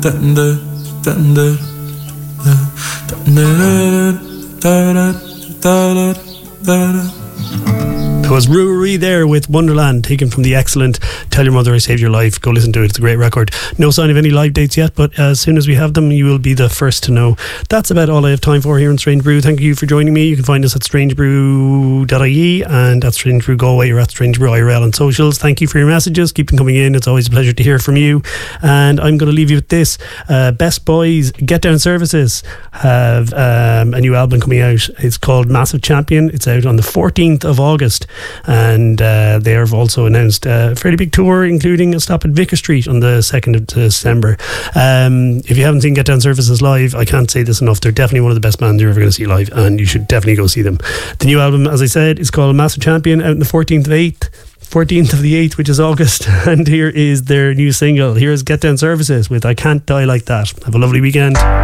That was Ruri there with Wonderland, taken from the excellent Tell Your Mother I Saved Your Life. Go listen to it, it's a great record. No sign of any live dates yet, but as soon as we have them, you will be the first to know. That's about all I have time for here in Strange Brew. Thank you for joining me. You can find us at strangebrew.ie and at Strange Brew Galway or at Strange Brew IRL on socials. Thank you for your messages. Keep them coming in. It's always a pleasure to hear from you. And I'm going to leave you with this. Best Boys Get Down Services have a new album coming out. It's called Massive Champion. It's out on the 14th of August. And they have also announced a fairly big tour, including a stop at Vicar Street on the 2nd of December. If you haven't seen Get Down Services live, I can't say this enough. They're definitely one of the best bands you're ever going to see live, and you should definitely go see them. The new album, as I said, is called Massive Champion, out on the 14th of the 8th, which is August. And here is their new single. Here's Get Down Services with I Can't Die Like That. Have a lovely weekend.